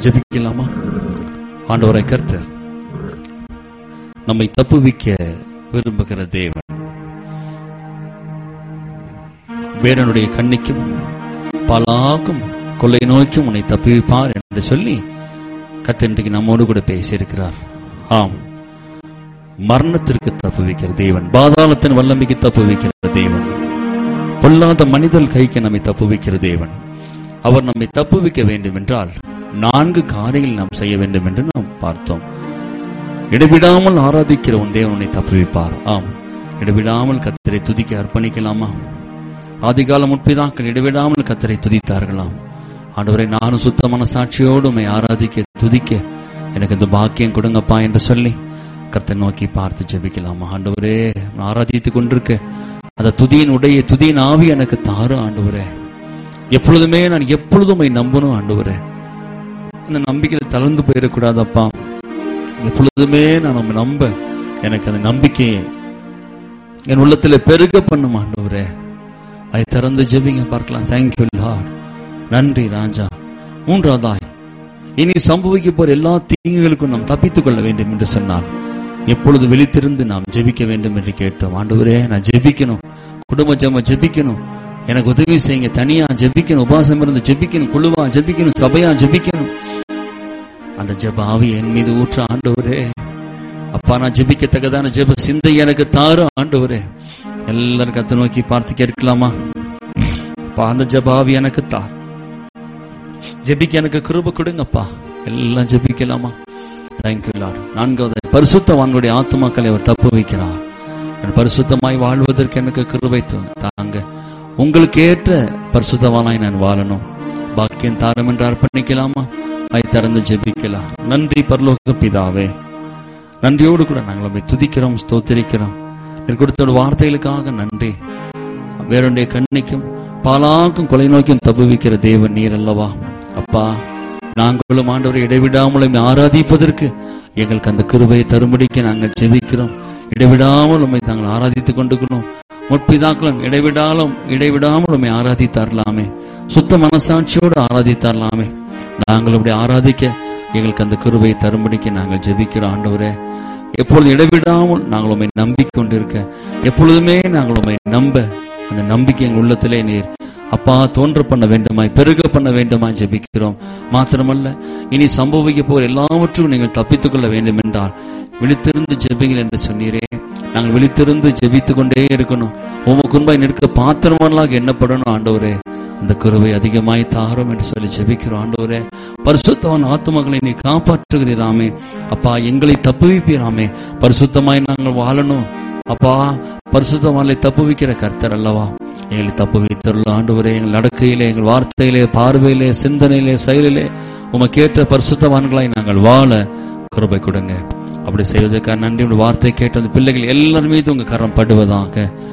ஜெபிக்கலாமா? ஆண்டவரை கர்த்தர் நம்மை தப்புவிக்க விரும்புகிற தேவன். வேடனுடைய கண்ணிக்கும் பலாக்கும் கொள்ளை நோய்க்கும் உன்னை தப்புவிப்பார் என்று சொல்லி கர்த்தர் இன்றைக்கு நம்மோடு கூட பேசியிருக்கிறார். ஆம், மரணத்திற்கு தப்புவிக்கிற தேவன், பாதாளத்தின் வல்லமைக்கு தப்புவிக்கிற தேவன், பொல்லாத மனிதர் கைக்கு நம்மை தப்புவிக்கிற தேவன். அவர் நம்மை தப்புவிக்க வேண்டும் என்றால் 4 காரியங்கள் நாம் செய்ய வேண்டும் என்று நாம் பார்த்தோம். இடைவிடாமல் ஆராதிக்கிற உன் தேவனை தப்புவிப்பார். ஆம், இடைவிடாமல் கர்த்தரை துதிக்க அர்ப்பணிக்கலாமா? ஆதிகால முற்பிதாக்கள் இடைவிடாமல் கர்த்தரை துதித்தார்களாம். ஆண்டவரை, நானும் சுத்த மனசாட்சியோடு உம்மை ஆராதிக்க துதிக்க எனக்கு இந்த பாக்கியம் கொடுங்கப்பா என்று சொல்லி கர்த்தரை நோக்கி பார்த்து ஜெபிக்கலாமா? ஆண்டவரே, ஆராதித்துக் கொண்டிருக்க அந்த துதியின் ஆவி எனக்கு தாரும் ஆண்டவரே. எப்பொழுதுமே நான் எப்பொழுதும் நம்பணும் ஆண்டவரே. இந்த நம்பிக்கையில தளர்ந்து போயிடக்கூடாதப்பா. எப்பொழுதுமே நான் நம்ம நம்ப எனக்கு அந்த நம்பிக்கையை என் உள்ளத்துல பெருக பண்ணும் ஆண்டவரே. அதை திறந்து ஜெபிங்க பார்க்கலாம். Thank you Lord. நன்றி ராஜா. 3வதாய், இனி சம்பவிக்க போற எல்லா தீங்குகளுக்கும் நாம் தப்பித்துக் கொள்ள வேண்டும் என்று சொன்னால் எப்பொழுது விழித்திருந்து நாம் ஜெபிக்க வேண்டும் என்று கேட்டோம். ஆண்டவரே, நான் ஜெபிக்கணும், குடும்ப ஜெப ஜெபிக்கணும், எனக்கு உதவி செய்யுங்க, தனியா ஜெபிக்கணும், உபாசம் இருந்து ஜெபிக்கணும், குழுவா ஜெபிக்கணும், சபையா ஜெபிக்கணும். அந்த ஜெப ஆவி என் மீது ஊற்ற ஆண்டவரே. அப்பா, நான் ஜெபிக்கத்தக்கதான ஜெப சிந்தை எனக்கு தாரும் ஆண்டவரே. எல்லாரும் கத்தை நோக்கி பார்த்து கேட்கலாமா? அந்த ஜெப ஆவி எனக்கு தார், ஜெபிக்க எனக்கு கிருபை கொடுங்கப்பா. எல்லாம் ஜெபிக்கலாமா? Thank you Lord. 4வது, பரிசுத்தவான்களுடைய ஆத்துமாக்களை அவர் தப்பு வைக்கிறார். பரிசுத்தமாய் வாழ்வதற்கு எனக்கு கிருபை தாங்க. உங்களுக்கு ஏற்ற பரிசுத்தவானாய் நான் வாழணும். பாக்கியம் தாரம் என்று அர்ப்பணிக்கலாமா? அதை திறந்து ஜெபிக்கலாம். நன்றி பரலோக பிதாவே, நன்றியோடு கூட நாங்கள் உம்மை துதிக்கிறோம், ஸ்தோத்திரிக்கிறோம். நீர் கொடுத்த வார்த்தைகளுக்காக நன்றி. வேறொன்றைய கண்ணிக்கும் பாலாக்கும் கொலை நோக்கியும் தப்புவிக்கிற தேவன் நீர் அல்லவா அப்பா. நாங்களும் ஆண்டவரை இடைவிடாமல் ஆராதிப்பதற்கு எங்களுக்கு அந்த கிருபையை தரும்படிக்கு நாங்கள் ஜெபிக்கிறோம். இடைவிடாமல் உம்மை நாங்கள் ஆராதித்துக் கொண்டிருக்கிறோம். முற்பிதாக்களும் இடைவிடாமல் உம்மை ஆராதித்தாரலாமே, சுத்த மனசாட்சியோடு ஆராதித்தாரலாமே. நாங்கள் அப்படி ஆராதிக்க எங்களுக்கு அந்த கிருபையை தரும்படிக்கு நாங்கள் ஜெபிக்கிறோம். ஆண்டவரே, எப்பொழுது இடைவிடாமல் நாங்கள் உம்மை நம்பிக்கொண்டிருக்க, எப்பொழுதுமே நாங்கள் உம்மை நம்ப அந்த நம்பிக்கை எங்கள் உள்ளத்திலே நீர் அப்பா தோன்ற பண்ண வேண்டுமாய், பெருக பண்ண வேண்டுமாய் ஜெபிக்கிறோம். மாத்திரமல்ல, இனி சம்பவிக்க போகிற எல்லாவற்றும் நீங்கள் தப்பித்துக் கொள்ள வேண்டும் என்றால் விழித்திருந்து ஜெபிங்கள் என்று சொன்னீரே. நாங்கள் விழித்திருந்து ஜெபித்துக் கொண்டே இருக்கணும். உமக்கு முன்பாய் நிற்க பாத்திரமானலாக எண்ணப்படணும். ஆண்டவரே, அந்த கிருபை அதிகமாய் தாரும் என்று சொல்லி ஜெபிக்கிறோம். ஆண்டவரே, பரிசுத்தவான் ஆத்துமக்களை நீ காப்பாற்றுகிறீராமே அப்பா, எங்களை தப்புவிப்பீராமே. பரிசுத்தமாய் நாங்கள் வாழணும் அப்பா. பரிசுத்தவான்களை தப்புவிக்கிற கர்த்தர் அல்லவா. எங்களை தப்புவித்தருள் ஆண்டவரே. எங்கள் நடக்கையிலே, எங்கள் வார்த்தையிலே, பார்வையிலே, சிந்தனையிலே, செயலிலே உமக்கேற்ற பரிசுத்தவான்களாய் நாங்கள் வாழ கிருபை கொடுங்க. அப்படி செய்வதற்காக நன்றி. உங்கள் வார்த்தை கேட்ட அந்த பிள்ளைகள் எல்லாரும் மீது உங்க கரம் படுவதாக.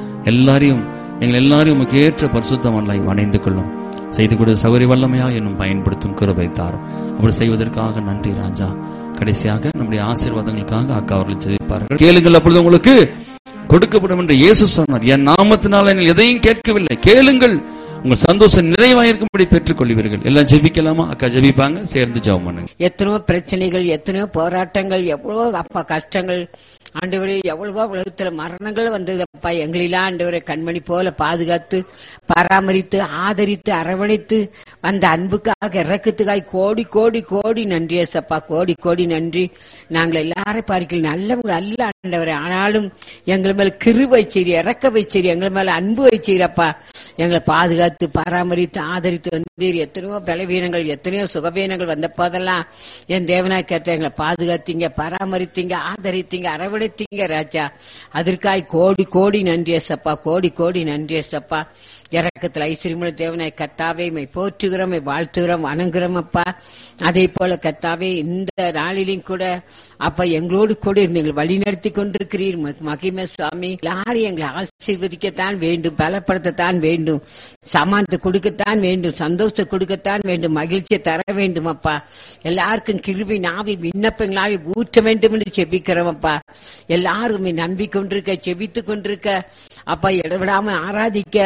எங்கள் எல்லாரையும் உமக்கு ஏற்ற பரிசுத்தவான்களாய் வணைந்து கொள்ளும். செய்து கொடு சௌகரிய வல்லமையா என்னும் பயன்படுத்தும் கிருபை தாரும். அப்படி செய்வதற்காக நன்றி ராஜா. கடைசியாக நம்முடைய ஆசீர்வாதங்களுக்காக அக்கா அவர்கள் ஜெபிப்பார்கள். கேளுங்கள், அப்பொழுது உங்களுக்கு கொடுக்கப்படும் என்று இயேசு சொன்னார். என் நாமத்தினால் நீங்கள் எதையும் கேட்கவில்லை, கேளுங்கள், உங்கள் சந்தோஷம் நிறைவாயிருக்கும்படி பெற்றுக் கொள்வீர்கள். எல்லாம் ஜெபிக்கலாமா? அக்கா ஜெபிப்பாங்க, சேர்ந்து ஜெபம் பண்ணுங்க. எத்தனையோ பிரச்சனைகள், எத்தனையோ போராட்டங்கள், எவ்வளவோ அப்பா கஷ்டங்கள் ஆண்டவரே, எவ்வளவோ உலகத்துல மரணங்கள் வந்ததப்பா. எங்களெல்லாம் ஆண்டவரை கண்மணி போல பாதுகாத்து பராமரித்து ஆதரித்து அரவணைத்து வந்த அன்புக்காக இறக்கத்துக்காய் கோடி கோடி கோடி நன்றி ஏசப்பா. கோடி கோடி நன்றி. நாங்கள் எல்லாரும் பார்க்கல நல்லவங்க அல்ல ஆண்டவரே, ஆனாலும் எங்கள் மேல கிருபை செய்தி, இறக்க வைச்சேரி, எங்கள் மேல அன்பு வைச்சீரப்பா. எங்களை பாதுகாத்து பராமரித்து ஆதரித்து வந்தீர். எத்தனையோ பலவீனங்கள், எத்தனையோ சுகவீனங்கள் வந்த போதெல்லாம் என் தேவனாய் கேட்ட எங்களை பாதுகாத்தீங்க, பராமரித்தீங்க, ஆதரித்தீங்க, அரவணைத்தீங்க ராஜா. அதற்காய் கோடி கோடி நன்றி ஏசப்பா. கோடி கோடி நன்றி ஏசப்பா. இறக்கத்தில் ஐஸ்வரியமுள்ள தேவனாய் கர்த்தாவே மை போற்றுகிறோம், வாழ்த்துகிறோம், வணங்குகிறோம் அப்பா. அதே போல கர்த்தாவே இந்த நாளிலும் கூட அப்பா எங்களோடு கூட நீங்கள் வழி நடத்தி கொண்டிருக்கிறீர் மகிமை சுவாமி. எல்லாரும் எங்களை ஆசீர்வதிக்கத்தான் வேண்டும், பலப்படுத்தத்தான் வேண்டும், சமானத்தை கொடுக்கத்தான் வேண்டும், சந்தோஷத்தை கொடுக்கத்தான் வேண்டும், மகிழ்ச்சியை தர வேண்டும் அப்பா. எல்லாருக்கும் கிருபை நாவி விண்ணப்பங்களாவி ஊற்ற வேண்டும் என்று செபிக்கிறோம் அப்பா. எல்லாருமே நம்பிக்கொண்டிருக்க, செபித்துக் கொண்டிருக்க அப்பா, இடவிடாம ஆராதிக்க அப்பா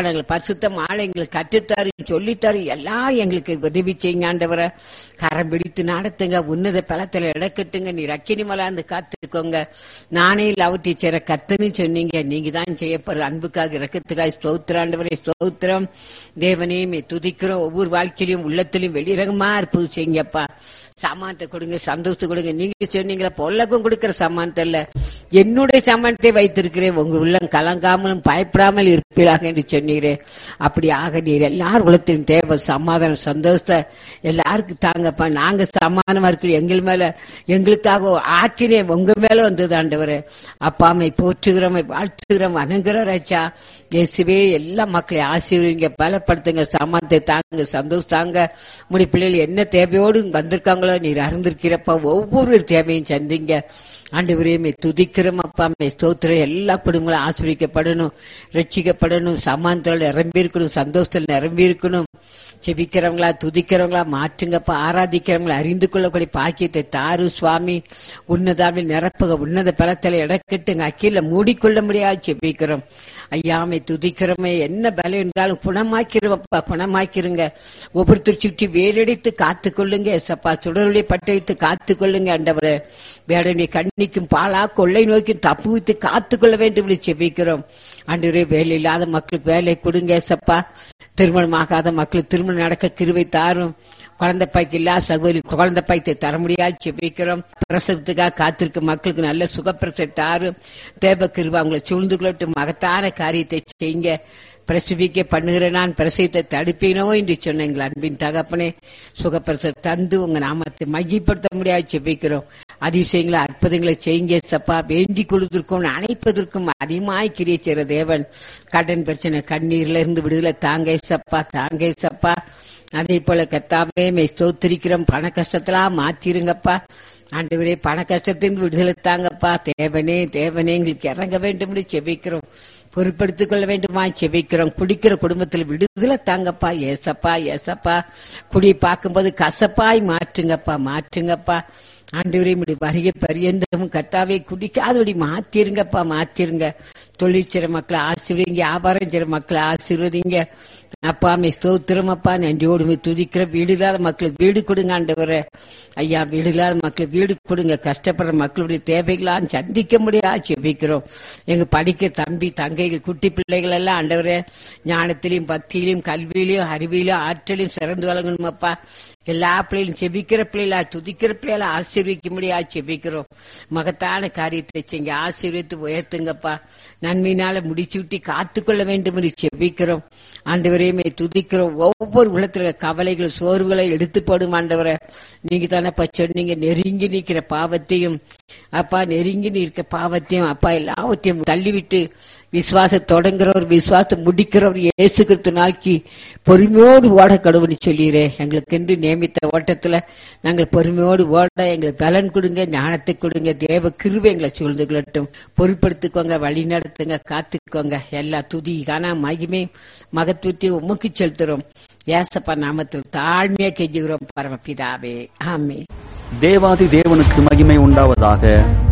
நாங்கள் பரிசுத்தம் ஆள எங்களுக்கு கற்றுத்தாரு சொல்லித்தாரு எல்லாம் எங்களுக்கு உதவி செய்யுங்க ஆண்டவரை. கரம் பிடித்து நடத்துங்க, உன்னத பலத்துல இடக்கட்டுங்க, நீர் அக்கினி மலாந்து காத்துக்கோங்க. நானே லவ் டீச்சரை கத்துன்னு சொன்னீங்க, நீங்க தான் செய்யப்படுற அன்புக்காக இறக்கத்துக்காக ஸ்தோத்திரம் ஆண்டவரே, ஸ்தோத்திரம். தேவனே துதிக்கிறோம். ஒவ்வொரு வாழ்க்கையிலும் உள்ளத்திலும் வெளிரகமா இருப்பது செய்யுங்கப்பா. சமானத்தை கொடுங்க, சந்தோஷத்தை கொடுங்க. நீங்க சொன்னீங்களா பொல்லக்கும் கொடுக்கிற சமானத்தை இல்ல, என்னுடைய சமானத்தை வைத்திருக்கிறேன், உங்க உள்ளம் கலங்காமலும் பயப்படாமல் இருப்பீராக என்று சொன்னீரே. அப்படி ஆக நீர் எல்லாரும் உள்ளத்தின் தேவை சமாதானம் சந்தோஷத்தை எல்லாருக்கும் தாங்கப்பா. நாங்க சமாதானமா இருக்கிறோம், எங்கள் மேல எங்களுக்காக ஆக்கினே உங்க மேல வந்தது ஆண்டவரே. அப்பாமை போற்றுகிறோம், வாழ்த்துகிறோம், வணங்குறோம் ராஜா. இயேசுவே எல்லா மக்களையும் ஆசீர்வதிங்க, பலப்படுத்துங்க, சமாதானத்தை தாங்க, சந்தோஷம் தாங்க. உங்களுடைய பிள்ளைகள் என்ன தேவையோடு வந்திருக்காங்களோ நீர் அறிந்திருக்கிறப்பா. ஒவ்வொரு தேவையும் சந்திங்க ஆண்டவரே. துதிக்கிறோம் அப்பா, ஸ்தோத்திரம். எல்லா குடும்பங்களும் ஆசீர்வதிக்கப்படணும், ரட்சிக்கப்படணும், சமாதானத்தில் நிரம்பி இருக்கணும், சந்தோஷத்தில் நிரம்பி இருக்கணும். செபிக்கிறவங்களா துதிக்கிறவங்களா மாற்றுங்கப்பா. ஆராதிக்கிறவங்களை அறிந்து கொள்ளக்கூடிய பாக்கியத்தை தாரு சுவாமி. உன்னதாவில் நிரப்புக, உன்னத பலத்தில இடக்கட்டுங்க, அக்கீழ மூடிக்கொள்ள முடியாது செபிக்கிறோம் ஐயாமை. துதிக்கிறோமே, என்ன பலம் இருந்தாலும் குணமாக்கிறோம்ப்பா, குணமாக்கிருங்க. ஒவ்வொருத்தர் சுற்றி வேலடித்து காத்துக்கொள்ளுங்க ஏசப்பா. சுடருடைய பட்டை வைத்து காத்துக்கொள்ளுங்க ஆண்டவரே. வேடனுடைய கண்ணிக்கும் பாலா கொள்ளை நோய்க்கும் தப்பு வைத்து காத்துக்கொள்ள வேண்டும் என்று செபிக்கிறோம் ஆண்டவரே. வேலை இல்லாத மக்களுக்கு வேலை கொடுங்க ஏசப்பா. திருமணமாகாத மக்களுக்கு திருமணம் நடக்க கிருபை தாரும். குழந்தை பாய்க்கு இல்ல சகோதரி குழந்தை பாய்த்தை தர முடியாது செபிக்கிறோம். பிரசவத்துக்காக காத்திருக்க மக்களுக்கு நல்ல சுகப்பிரசத்தாரு தேவ கிருபை அவங்களை சூழ்ந்து கொள்ளட்டும். மகத்தான காரியத்தை செய்யுங்க. பிரசவிக்க பண்ணுகிற நான் பிரசவத்தை தடுப்பீனோ என்று சொன்ன எங்கள் அன்பின் தகப்பனே, சுகப்பிரசவ தந்து உங்க நாமத்தை மையப்படுத்த முடியாது செபிக்கிறோம். அதிசயங்களை அற்புதங்களை செய்யுங்க சப்பா. வேண்டிக் கொள்வதற்கும் அணைப்பதற்கும் அதிகமாய் கிரியை செய்கிற தேவன். கடன் பிரச்சனை கண்ணீர்ல இருந்து விடுதலை தாங்க சப்பா, தாங்க சப்பா. அதே போல கர்த்தாவே ஸ்தோத்திரிக்கிறோம். பண கஷ்டத்தெல்லாம் மாத்திருங்கப்பா ஆண்டவரே. பண கஷ்டத்தின் விடுதலை தாங்கப்பா. தேவனே தேவனே எங்களுக்கு இறங்க வேண்டும் செபிக்கிறோம். பொறுப்படுத்திக் கொள்ள வேண்டுமா செபிக்கிறோம். குடிக்கிற குடும்பத்தில் விடுதலை தாங்கப்பா. ஏசப்பா ஏசப்பா. குடி பார்க்கும்போது கசப்பாய் மாற்றுங்கப்பா, மாற்றுங்கப்பா ஆண்டவரே. இப்படி வருகை பரியந்தமும் கர்த்தாவே குடிக்காதபடி மாத்திருங்கப்பா, மாத்திருங்க. தொழில் செய்ற மக்களை ஆசீர்வதிங்க, வியாபாரம் செய்ற மக்களை ஆசீர்வதிங்க அப்பா. ஸ்தோத்திரம் அப்பா. நன்றியோடு துதிக்கிற வீடு இல்லாத மக்களுக்கு வீடு கொடுங்க ஆண்டவரே. ஐயா வீடு இல்லாத மக்களுக்கு வீடு கொடுங்க. கஷ்டப்படுற மக்களுடைய தேவைகளாம் சந்திக்க முடியாது செபிக்கிறோம். எங்க படிக்க தம்பி தங்கைகள் குட்டி பிள்ளைகள் எல்லாம் ஆண்டவரே ஞானத்திலையும் பக்தியிலும் கல்வியிலையும் அறிவியிலும் ஆற்றலையும் சிறந்து வழங்கணும் அப்பா. எல்லா பிள்ளைகளும் செபிக்கிற பிள்ளைகளா துதிக்கிற பிள்ளைகளா ஆசீர்விக்க முடியாது செபிக்கிறோம். மகத்தான காரியத்தை செய்ய ஆசீர்வித்து உயர்த்துங்கப்பா. நன்மையினால முடிச்சு விட்டு காத்துக்கொள்ள வேண்டும் என்று செபிக்கிறோம் ஆண்டவரே. துதிக்கிறோம். ஒவ்வொரு உலகத்துல கவலைகள் சோர்வுகளை எடுத்து போடும் ஆண்டவரை. நீங்க தானப்பா சொன்னீங்க, நெருங்கி நிற்கிற பாவத்தையும் அப்பா, நெருங்கி நிற்கிற பாவத்தையும் அப்பா எல்லாவற்றையும் தள்ளிவிட்டு விசுவாச தொடங்குறவர் விசுவாசம் முடிக்கிறவர் இயேசு கிறிஸ்து நாக்கி பொறுமையோடு ஓட கடவுள்னு சொல்லிடுறே. எங்களுக்கு என்று நியமித்த ஓட்டத்துல நாங்கள் பொறுமையோடு ஓட எங்களுக்கு பலன் கொடுங்க, ஞானத்தை கொடுங்க. தேவ கிருபை எங்களை சூழ்ந்து கொள்ளட்டும். பொறுப்படுத்திக்கோங்க, வழி நடத்துங்க, காத்துக்கோங்க. எல்லா துதி காண மகிமை மகத்துவத்தையும் உமக்கு செலுத்துறோம். ஏசப்பா நாமத்தில் தாழ்மையா கெஞ்சுகிறோம் பரமபிதாவே, ஆமென். தேவாதி தேவனுக்கு மகிமை உண்டாவதாக.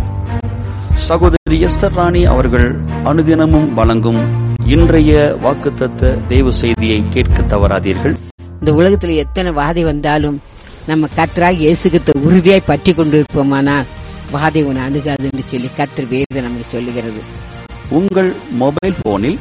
சகோதரி எஸ்தர் ராணி அவர்கள் அனுதினமும் வழங்கும் இன்றைய வாக்குத்தத்த தேவ செய்தியை கேட்க தவறாதீர்கள். இந்த உலகத்துல எத்தனை வாதை வந்தாலும் நம்ம கர்த்தராகிய இயேசு கிறிஸ்துவை உறுதியாய் பற்றி கொண்டிருப்போமானால் வாதை உன்னை அணுகாது என்று சொல்லி கர்த்தர் வேதம் நமக்கு சொல்லுகிறது. உங்கள் மொபைல் போனில்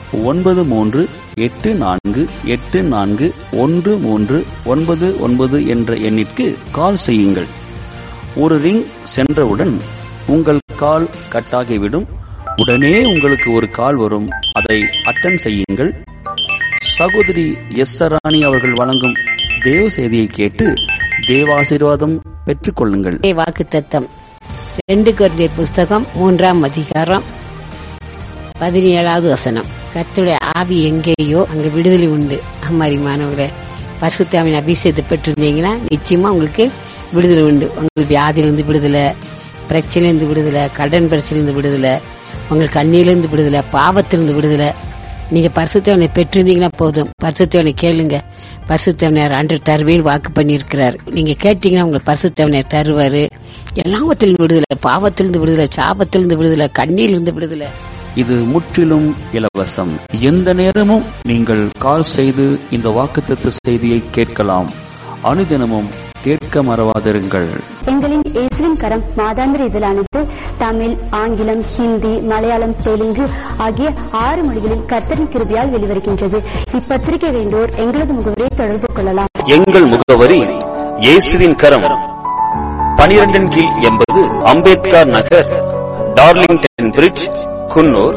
9384841399 என்ற எண்ணிற்கு கால் செய்யுங்கள். ஒரு ரிங் சென்றவுடன் உங்கள் கால் கட்டாகிவிடும். உடனே உங்களுக்கு ஒரு கால் வரும். அதை அட்டெண்ட் செய்யுங்கள். சகோதரி எஸ்தர் ராணி அவர்கள் வழங்கும் தேவ செய்தியை கேட்டு தேவாசீர்வாதம் பெற்றுக் கொள்ளுங்கள். வாக்குத்தத்தம் 2 கொரிந்தியர் புஸ்தகம் 3ஆம் அதிகாரம் 17வது வசனம். கர்த்தருடைய ஆவி எங்கேயோ அங்க விடுதலை உண்டு. அம்மாரிமானவர்களே, பரிசுத்த ஆவியின் அபிஷேகத்தை பெற்றிருந்தீங்கன்னா நிச்சயமா உங்களுக்கு விடுதலை உண்டு. உங்களுக்கு வியாதியிலிருந்து விடுதலை, பிரச்சனையிலிருந்து விடுதலை, கடன் பிரச்சனையிலிருந்து விடுதலை, உங்களுக்கு கண்ணியிலிருந்து விடுதலை, பாவத்திலிருந்து விடுதலை. நீங்க பரிசுத்தவனை பெற்றிருந்தீங்கன்னா போதும். பரிசுத்தவனை கேளுங்க. பரிசுத்தவனர் ஆண்டவர் தருவேன்னு வாக்கு பண்ணியிருக்கிறார். நீங்க கேட்டீங்கன்னா உங்களுக்கு பரிசுத்தவனர் தருவாரு. எல்லாவத்திலிருந்து விடுதலை, பாவத்திலிருந்து விடுதலை, சாபத்திலிருந்து விடுதலை, கண்ணியிலிருந்து விடுதலை, இது முற்றிலும் இலவசம். எந்த நேரமும் நீங்கள் கால் செய்து இந்த வாக்குத்தத்த செய்தியை கேட்கலாம். அனுதினமும் கேட்க மறவாதிருங்கள். எங்களின் இயேசுவின் கரம் மாதாந்திர இதழானது தமிழ், ஆங்கிலம், ஹிந்தி, மலையாளம், தெலுங்கு ஆகிய 6 மொழிகளில் கர்த்தரின் கிருபையால் வெளிவருகின்றது. இப்பத்திரிகை வேண்டோர் எங்களது முகவரியை தொடர்பு கொள்ளலாம். எங்கள் முகவரி இயேசுவின் கரம், 12 கீழ் 80 அம்பேத்கர் நகர், டார்லிங்டன் பிரிட்ஜ், குன்னூர்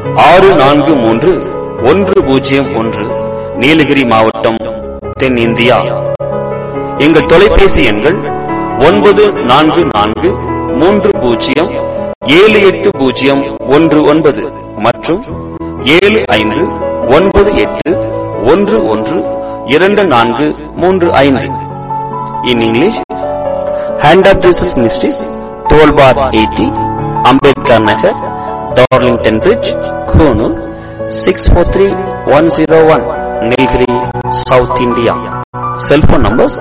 643101, நீலகிரி மாவட்டம், தென்னிந்தியா. எங்கள் தொலைபேசி எண்கள் 9430780119 மற்றும் 7598112435. In English, Hand of Jesus Ministries, 12 bar 80, Ambedkar Nagar, Darlington Bridge, Konoor, 643101, Nilgiri, South India. Cell phone numbers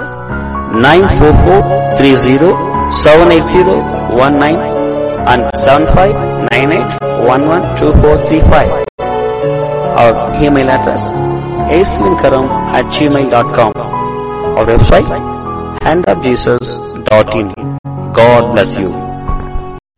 944307801 and 7598112435. Our email address aislinkaram@gmail.com. Our website handofjesus.in. God bless you.